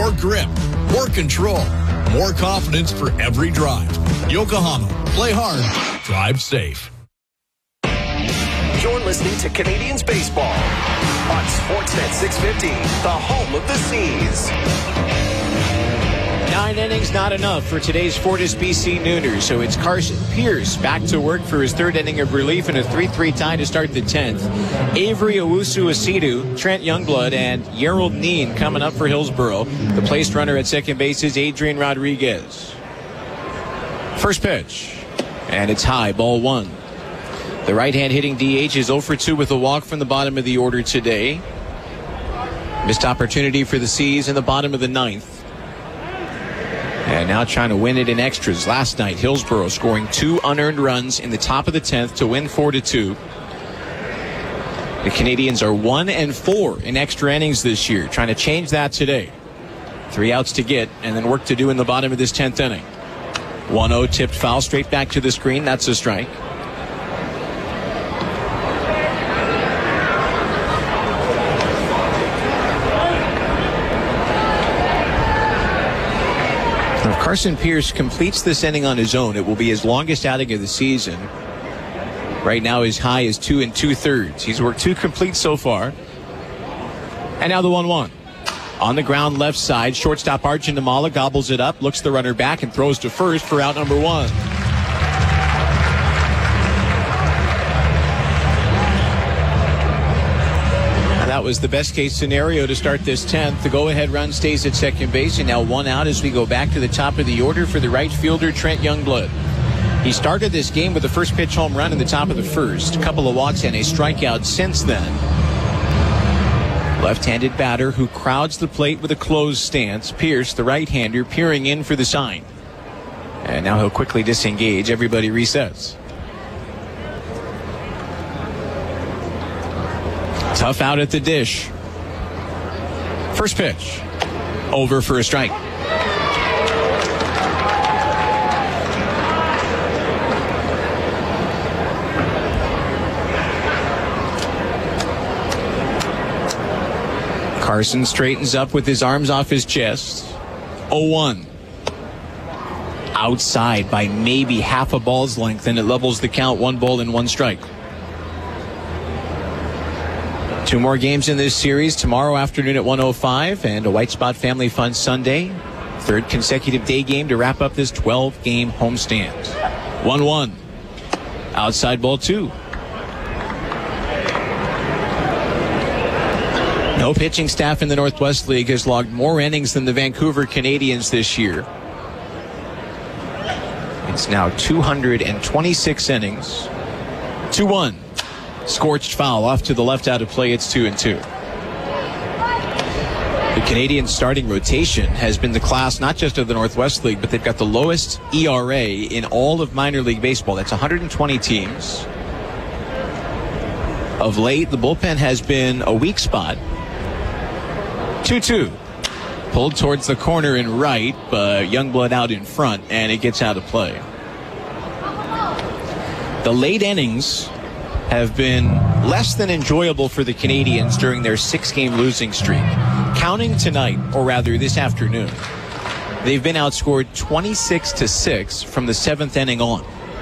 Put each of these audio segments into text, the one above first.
more grip, more control, more confidence for every drive. Yokohama. Play hard. Drive safe. You're listening to Canadians Baseball on Sportsnet 650, the home of the Seas. 9 innings, not enough for today's Fortis BC Nooners. So it's Carson Pierce back to work for his third inning of relief in a 3-3 tie to start the 10th. Avery Owusu-Asidu, Trent Youngblood, and Gerald Neen coming up for Hillsborough. The placed runner at second base is Adrian Rodriguez. First pitch, and it's high, ball one. The right-hand hitting DH is 0 for 2 with a walk from the bottom of the order today. Missed opportunity for the Seas in the bottom of the 9th. And now trying to win it in extras. Last night, Hillsborough scoring 2 unearned runs in the top of the 10th to win 4-2. The Canadians are 1-4 in extra innings this year. Trying to change that today. 3 outs to get and then work to do in the bottom of this 10th inning. 1-0 tipped foul straight back to the screen. That's a strike. If Carson Pierce completes this inning on his own, it will be his longest outing of the season. Right now, his high is 2 2/3. He's worked 2 complete so far. And now the 1-1. On the ground left side, shortstop Arjun Namala gobbles it up, looks the runner back, and throws to first for out number 1. That was the best case scenario to start this 10th. The go-ahead run stays at second base, and now 1 out as we go back to the top of the order for the right fielder, Trent Youngblood. He started this game with the first pitch home run in the top of the first. A couple of walks and a strikeout since then. Left-handed batter who crowds the plate with a closed stance. Pierce, the right-hander, peering in for the sign. And now he'll quickly disengage. Everybody resets. Tough out at the dish. First pitch. Over for a strike. Carson straightens up with his arms off his chest. 0-1. Outside by maybe half a ball's length, and it levels the count. 1 ball and 1 strike. 2 more games in this series tomorrow afternoon at 1:05 and a White Spot Family Fun Sunday. 3rd consecutive day game to wrap up this 12-game homestand. 1-1. Outside ball 2. No pitching staff in the Northwest League has logged more innings than the Vancouver Canadians this year. It's now 226 innings. 2-1. Scorched foul off to the left out of play. It's 2-2. The Canadian starting rotation has been the class not just of the Northwest League, but they've got the lowest ERA in all of minor league baseball. That's 120 teams. Of late, the bullpen has been a weak spot. 2-2. Pulled towards the corner and right, but Youngblood out in front, and it gets out of play. The late innings have been less than enjoyable for the Canadians during their 6-game losing streak. Counting tonight, or rather this afternoon, they've been outscored 26-6 from the 7th inning on.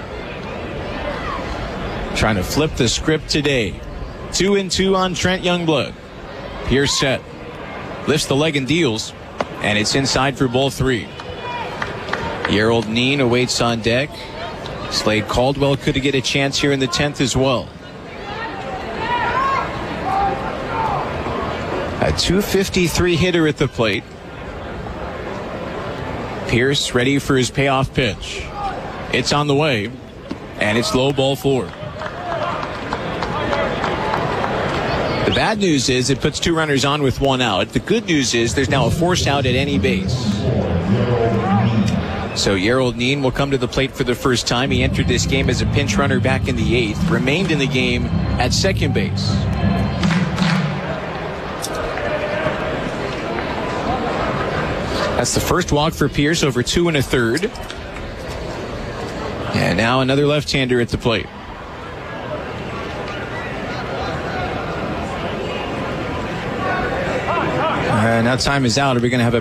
Trying to flip the script today. 2-2 on Trent Youngblood. Pierce set. Lifts the leg and deals, and it's inside for ball 3. Gerald Neen awaits on deck. Slade Caldwell could get a chance here in the 10th as well. A .253 hitter at the plate. Pierce ready for his payoff pitch. It's on the way, and it's low, ball 4. The bad news is it puts 2 runners on with 1 out. The good news is there's now a forced out at any base. So Gerald Neen will come to the plate for the first time. He entered this game as a pinch runner back in the 8th, remained in the game at second base. That's the first walk for Pierce over 2 1/3. And now another left-hander at the plate. Now time is out. Are we going to have a